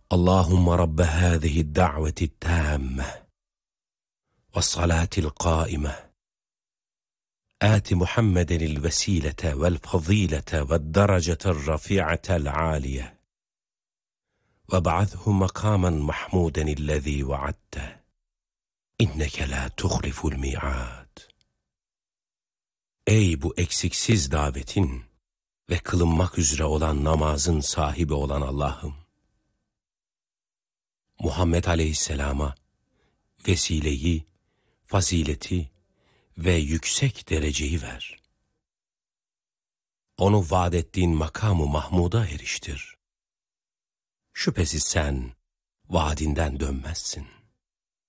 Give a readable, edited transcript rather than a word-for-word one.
Allahümme Rabbe hâzihi da'veti tâmme ve salatil qâime آت محمدا الوسيلة والفضيلة والدرجة الرفيعة العالية وابعثه مقاما محمودا الذي وعدته إنك لا تخلف الميعاد. Ey bu eksiksiz davetin ve kılınmak üzere olan namazın sahibi olan Allah'ım, Muhammed Aleyhisselam'a vesileyi, fazileti ve yüksek dereceyi ver. Onu vaad ettiğin makamı Mahmud'a eriştir. Şüphesiz sen vaadinden dönmezsin.